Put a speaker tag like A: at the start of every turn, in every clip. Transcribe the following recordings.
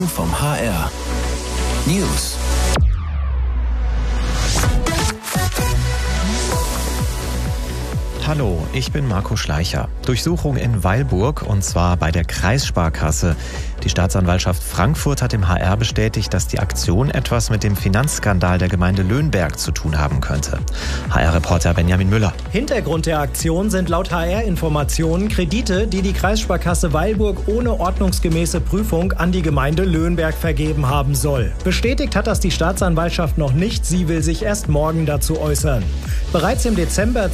A: vom HR. News.
B: Hallo, ich bin Marco Schleicher. Durchsuchung in Weilburg, und zwar bei der Kreissparkasse. Die Staatsanwaltschaft Frankfurt hat dem HR bestätigt, dass die Aktion etwas mit dem Finanzskandal der Gemeinde Löhnberg zu tun haben könnte. HR-Reporter Benjamin Müller.
C: Hintergrund der Aktion sind laut HR-Informationen Kredite, die die Kreissparkasse Weilburg ohne ordnungsgemäße Prüfung an die Gemeinde Löhnberg vergeben haben soll. Bestätigt hat das die Staatsanwaltschaft noch nicht, sie will sich erst morgen dazu äußern. Bereits im Dezember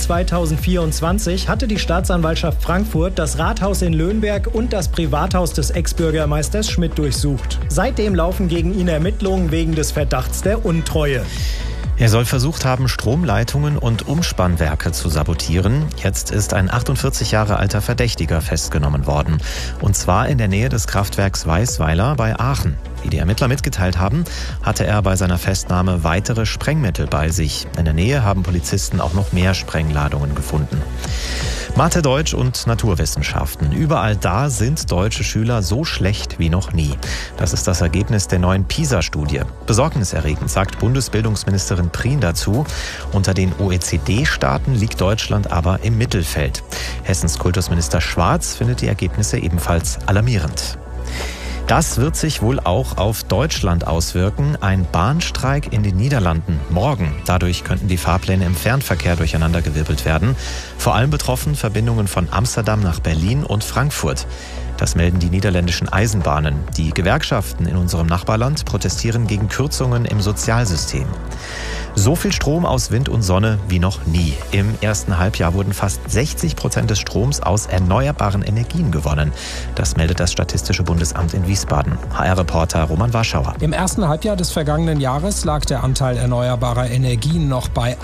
C: 2024 hatte die Staatsanwaltschaft Frankfurt das Rathaus in Löhnberg und das Privathaus des Ex-Bürgermeisters Schmidt durchsucht. Seitdem laufen gegen ihn Ermittlungen wegen des Verdachts der Untreue.
B: Er soll versucht haben, Stromleitungen und Umspannwerke zu sabotieren. Jetzt ist ein 48 Jahre alter Verdächtiger festgenommen worden. Und zwar in der Nähe des Kraftwerks Weißweiler bei Aachen. Wie die Ermittler mitgeteilt haben, hatte er bei seiner Festnahme weitere Sprengmittel bei sich. In der Nähe haben Polizisten auch noch mehr Sprengladungen gefunden. Mathe, Deutsch und Naturwissenschaften. Überall da sind deutsche Schüler so schlecht wie noch nie. Das ist das Ergebnis der neuen PISA-Studie. Besorgniserregend, sagt Bundesbildungsministerin Prien dazu. Unter den OECD-Staaten liegt Deutschland aber im Mittelfeld. Hessens Kultusminister Schwarz findet die Ergebnisse ebenfalls alarmierend. Das wird sich wohl auch auf Deutschland auswirken. Ein Bahnstreik in den Niederlanden morgen. Dadurch könnten die Fahrpläne im Fernverkehr durcheinandergewirbelt werden. Vor allem betroffen Verbindungen von Amsterdam nach Berlin und Frankfurt. Das melden die niederländischen Eisenbahnen. Die Gewerkschaften in unserem Nachbarland protestieren gegen Kürzungen im Sozialsystem. So viel Strom aus Wind und Sonne wie noch nie. Im ersten Halbjahr wurden fast 60% des Stroms aus erneuerbaren Energien gewonnen. Das meldet das Statistische Bundesamt in Wiesbaden. HR-Reporter Roman Warschauer.
D: Im ersten Halbjahr des vergangenen Jahres lag der Anteil erneuerbarer Energien noch bei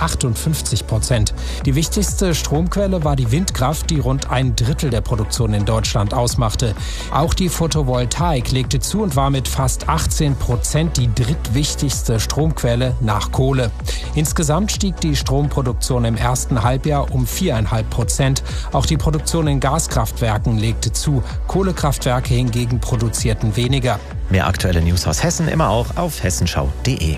D: 58%. Die wichtigste Stromquelle war die Windkraft, die rund ein Drittel der Produktion in Deutschland ausmachte. Auch die Photovoltaik legte zu und war mit fast 18% die drittwichtigste Stromquelle nach Kohle. Insgesamt stieg die Stromproduktion im ersten Halbjahr um 4,5%. Auch die Produktion in Gaskraftwerken legte zu. Kohlekraftwerke hingegen produzierten weniger.
B: Mehr aktuelle News aus Hessen immer auch auf hessenschau.de.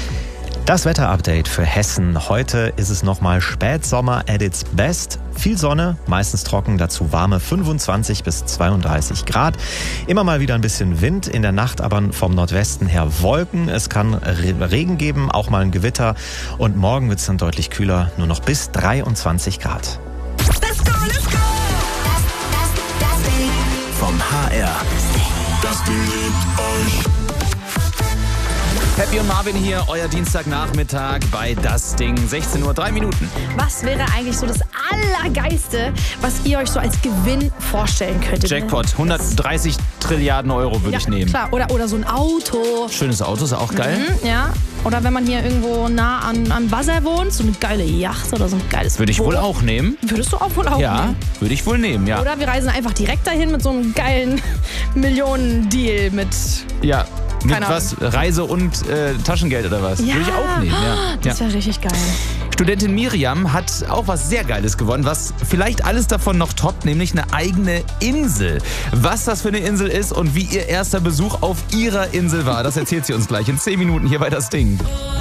B: Das Wetterupdate für Hessen. Heute ist es nochmal Spätsommer at its best. Viel Sonne, meistens trocken, dazu warme 25 bis 32 Grad. Immer mal wieder ein bisschen Wind, in der Nacht aber vom Nordwesten her Wolken. Es kann Regen geben, auch mal ein Gewitter. Und morgen wird es dann deutlich kühler, nur noch bis 23 Grad.
A: Let's go, let's go! Das Ding vom HR. Das Ding liebt euch.
E: Peppy und Marvin hier, euer Dienstagnachmittag bei Das Ding, 16 Uhr, 3 Minuten.
F: Was wäre eigentlich so das Allergeilste, was ihr euch so als Gewinn vorstellen könntet?
E: Jackpot, 130 Trilliarden Euro würde ich nehmen.
F: Klar, oder so ein Auto.
E: Schönes Auto, ist auch geil.
F: Ja. Oder wenn man hier irgendwo nah am Wasser wohnt, so eine geile Yacht oder so ein geiles
E: Würde ich
F: Boot.
E: wohl auch nehmen.
F: Würdest du auch wohl auch
E: Ja,
F: nehmen?
E: würde ich wohl nehmen, ja.
F: Oder wir reisen einfach direkt dahin mit so einem geilen Millionen-Deal mit...
E: Ja, mit
F: Keine
E: was? Reise und Taschengeld oder was?
F: Ja,
E: Würde ich auch nehmen, ja.
F: Das wäre richtig geil.
E: Studentin Miriam hat auch was sehr Geiles gewonnen, was vielleicht alles davon noch toppt, nämlich eine eigene Insel. Was das für eine Insel ist und wie ihr erster Besuch auf ihrer Insel war, das erzählt sie uns gleich in 10 Minuten hier bei Das Ding.